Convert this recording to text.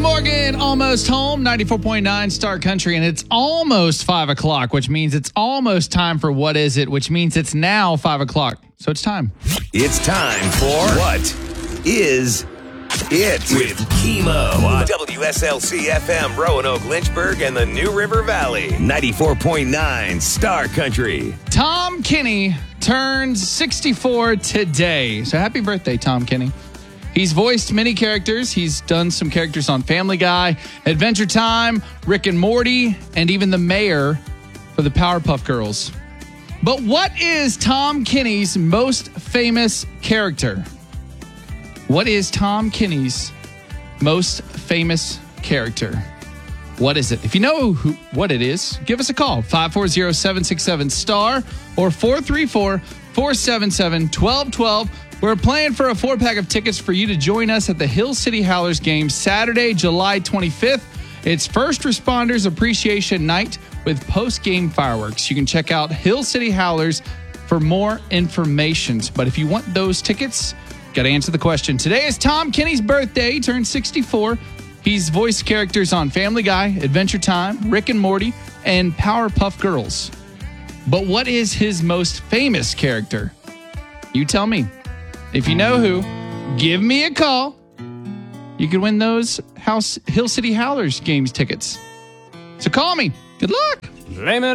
Morgan, almost home, 94.9 Star Country, and it's almost 5 o'clock, which means it's almost time for What Is It, which means it's now 5 o'clock. So it's time. It's time for What Is It with Chemo on WSLC FM, Roanoke, Lynchburg, and the New River Valley. 94.9 Star Country. Tom Kenny turns 64 today. So happy birthday, Tom Kenny. He's voiced many characters. He's done some characters on Family Guy, Adventure Time, Rick and Morty, and even the mayor for the Powerpuff Girls. But what is Tom Kenny's most famous character? What is Tom Kenny's most famous character? What is it? If you know what it is, give us a call. 540-767-STAR or 434-477-1212. We're playing for a 4-pack of tickets for you to join us at the Hill City Howlers game Saturday, July 25th. It's First Responders Appreciation Night with post-game fireworks. You can check out Hill City Howlers for more information. But if you want those tickets, got to answer the question. Today is Tom Kenny's birthday. He turned 64. He's voiced characters on Family Guy, Adventure Time, Rick and Morty, and Powerpuff Girls. But what is his most famous character? You tell me. If you know who, give me a call. You can win those Hill City Howlers games tickets. So call me. Good luck. Blame it